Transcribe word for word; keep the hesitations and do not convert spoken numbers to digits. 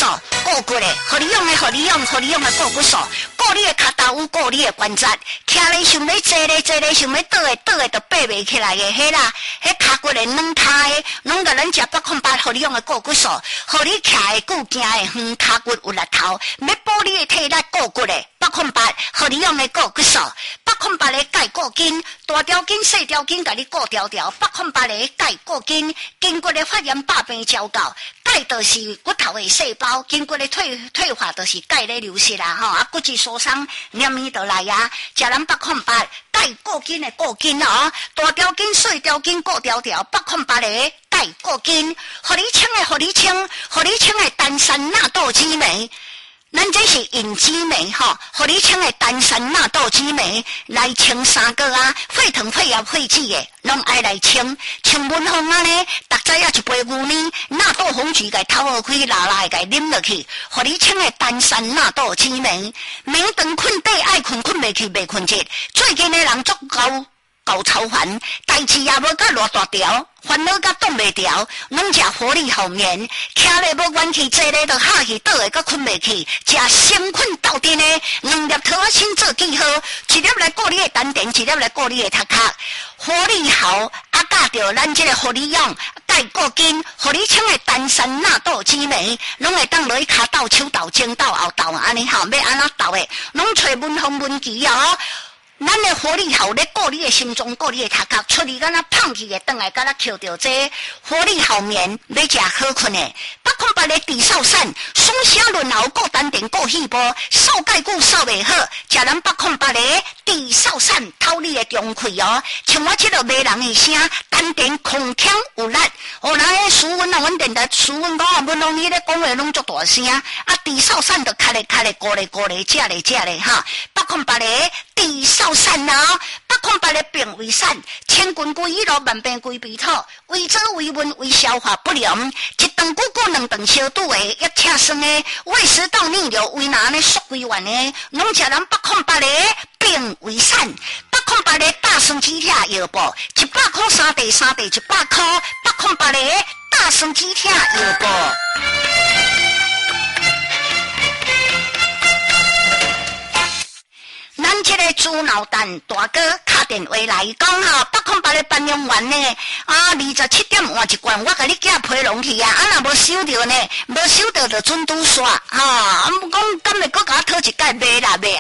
素固骨的，互你用的，互你用，互你用的固骨素，固你的脚头有固你的关节，徛咧想要坐咧坐咧想要倒的倒的都爬袂起来的，迄啦，迄脚骨的软塌的，拢甲咱食八空八，互你用的固骨素，互你徛的固行的远，脚骨有力头，要补你的体力固骨的八空八，互你用的固骨素，八空八的钙固筋，大条筋细条筋甲你固条条，八空八的钙固筋，筋骨的发炎百病照到，钙就是骨头的细胞，筋骨的退退化就是钙咧流失啦吼，啊骨质疏松，黏黏倒来呀，食咱八空八钙固筋的固筋哦，大条筋细条筋固条条，八空八的钙固筋，互你清的互你清，互你清的丹参纳豆激酶。咱这是引激酶吼，互你清的丹参纳豆激酶来清三个啊，沸腾肺炎肺气的，拢爱来清。清温风啊呢，逐早啊一杯牛奶，纳豆红曲给头壳开，拉拉给啉落去，互你清的丹参纳豆激酶。明顿困地爱困困袂去，袂困着。最近的人足够够操烦，代志也无甲偌大条。烦恼甲挡袂牢，拢食活力好眠，徛咧无元气，坐咧就下去倒下，阁困袂去。食先困斗阵的两粒桃仔先做记号，一粒来顾你的丹田，一粒来顾你的头壳。活力好，啊加着咱这个活力用钙固筋，互你清的丹参纳豆激酶，拢会当落去骹斗、手斗、前斗、后斗安尼吼，要安怎斗的，拢找文风文琪哦。咱的活力好咧，顾你的心脏，顾你的头壳，出去敢若胖去的，转来敢若扣着这活力好眠，要食好困的。八空八的地少散，松虾润喉，顾丹田，顾细胞，少钙固少袂好，食咱八空八的地少散，透你的中气哦。像我这个骂人的声，丹田空腔有力。哦，那个苏文啊，阮电台苏文讲啊，阮拢你咧讲话拢足大声，啊地少散就卡咧卡咧，咕咧咕咧，食咧食咧哈。八空八的地少散啊，八空八的病为散，千棍归一路，万病归鼻土，为做为温为消化不良，一顿久久两顿小肚的，一车酸的，胃食道逆流，为哪呢缩归完的，拢食咱八空八的病为散，八空八的大酸止痛药包，一百块三袋，三袋一百块，八空八的大酸止痛药包。咱这个猪脑蛋大哥打电话来讲哈，八空八的办公员呢，啊，二十七点换一罐，我甲你寄批笼去啊，啊，若无收到呢，无收到就准拄煞哈，啊，讲敢会搁甲我讨一盖卖啦卖